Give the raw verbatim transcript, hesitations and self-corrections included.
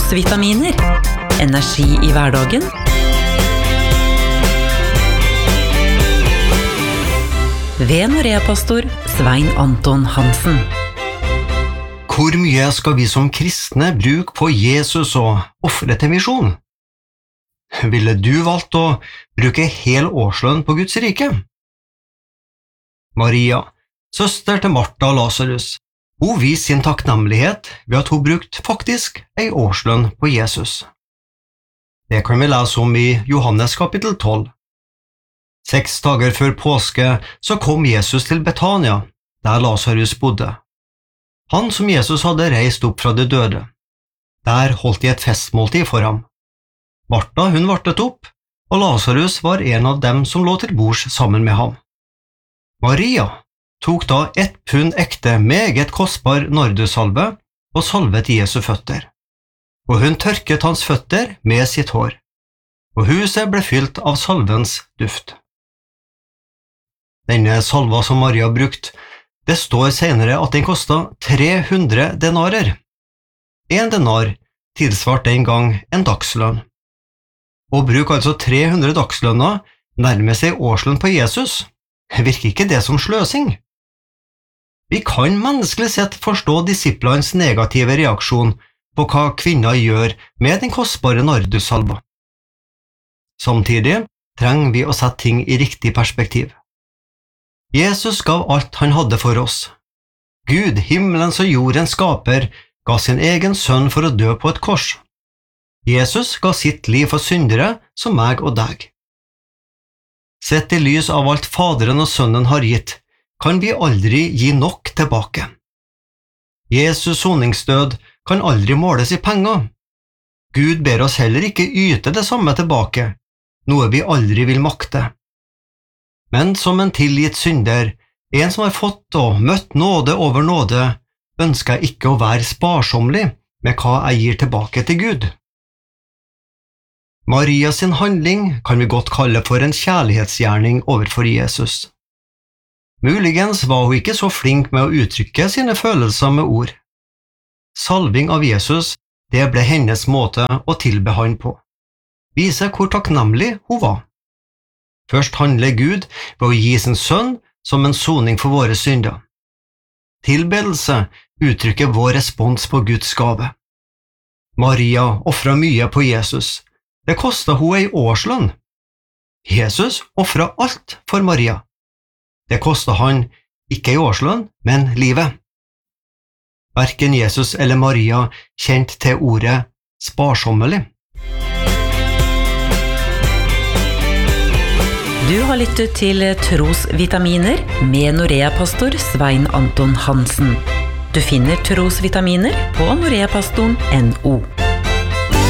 trosvitaminer. Energi i hverdagen. Ved Norea-pastor Svein Anton Hansen. Hvor mye skal vi som kristne bruke på Jesus og offre til misjon? Ville du valgt å bruke hel årslønn på Guds rike? Maria, søster til Martha og Lazarus, hun viste sin takknemlighet ved at hun brukte faktisk en årslønn på Jesus. Det kan vi lese om i Johannes kapittel tolv. Seks dager før påske så kom Jesus til Betania, der Lazarus bodde. Han som Jesus hadde reist opp fra de døde. Der holdt de et festmåltid for ham. Martha hun vartet opp, og Lazarus var en av dem som lå til bords sammen med ham. Maria tok da ett pund ekte meget kostbar nardussalve og salvet Jesu føtter, og hun tørket hans føtter med sitt hår, og huset ble fylt av salvens duft. Denne salva som Maria brukt, det står senere at den kostet tre hundre denarer. En denar tilsvarte en gang en dagslønn. Å bruke altså tre hundre dagslønner nærmer seg årslønn på Jesus. Virker ikke det som sløsing? Vi kan menneskelig sett forstå disiplenes negative reaksjon på hva kvinner gjør med den kostbare nardussalva. Samtidig trenger vi å sette ting i riktig perspektiv. Jesus gav alt han hadde for oss. Gud, himmelens og jordens skaper, ga sin egen sønn for å dø på et kors. Jesus ga sitt liv for syndere som meg og deg. Sett i lys av alt Faderen og Sønnen har gitt, kan vi aldri gi nok tilbake. Jesus soningsdød kan aldri måles i penger. Gud ber oss heller ikke yte det samme tilbake, noe vi aldri vil makte. Men som en tilgitt synder, en som har fått og møtt nåde over nåde, ønsker jeg ikke å være sparsomlig med hva jeg gir tilbake til Gud. Maria sin handling kan vi godt kalle for en kjærlighetsgjerning overfor Jesus. Muligens var hun ikke så flink med å uttrykke sine følelser med ord. Salving av Jesus, det ble hennes måte å tilbe han på. Vise hvor takknemlig hun var. Først handler Gud ved å gi sin sønn som en soning for våre synder. Tilbedelse uttrykker vår respons på Guds gave. Maria offret mye på Jesus. Det kostet hun en årslønn. Jesus offret alt for Maria. Det kostet han ikke en årslønn, men livet. Hverken Jesus eller Maria kjente til ordet sparsommelig. Du har lyttet til Trosvitaminer med Norea-pastor Svein Anton Hansen. Du finner Trosvitaminer på noreapastoren punktum no.